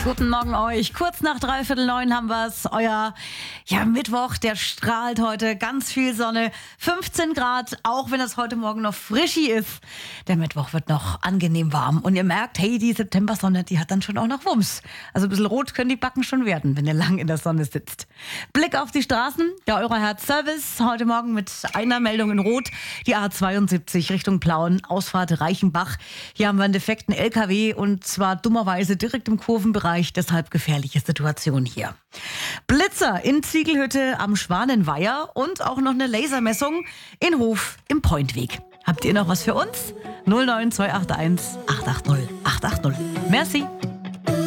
Guten Morgen euch. Kurz nach 8:45 haben wir es. Euer Mittwoch, der strahlt heute. Ganz viel Sonne. 15 Grad, auch wenn es heute Morgen noch frischi ist. Der Mittwoch wird noch angenehm warm. Und ihr merkt, hey, die Septembersonne, die hat dann schon auch noch Wumms. Also ein bisschen rot können die Backen schon werden, wenn ihr lang in der Sonne sitzt. Blick auf die Straßen. Der Euro-Herz-Service. Heute Morgen mit einer Meldung in Rot. Die A72 Richtung Plauen, Ausfahrt Reichenbach. Hier haben wir einen defekten LKW und zwar dummerweise direkt im Kurvenbereich. Deshalb gefährliche Situation hier. Blitzer in Ziegelhütte am Schwanenweiher und auch noch eine Lasermessung in Hof im Pointweg. Habt ihr noch was für uns? 09281 880 880. Merci.